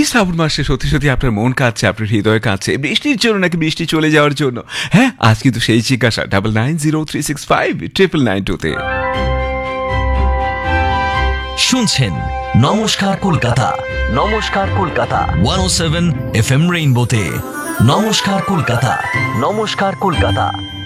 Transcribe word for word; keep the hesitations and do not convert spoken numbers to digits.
শ্রাবণ মাসে সত্যি সত্যি আপনার মন কাঁদছে, আপনার হৃদয় কাঁদছে বৃষ্টির জন্য নাকি বৃষ্টি চলে যাওয়ার জন্য? হ্যাঁ, আজ কিন্তু সেই জিজ্ঞাসা double nine zero three six five triple nine টুতে। শুনছেন নমস্কার কলকাতা, নমস্কার কলকাতা একশো সাত এফ এম রেইনবোতে। নমস্কার কলকাতা, নমস্কার কলকাতা।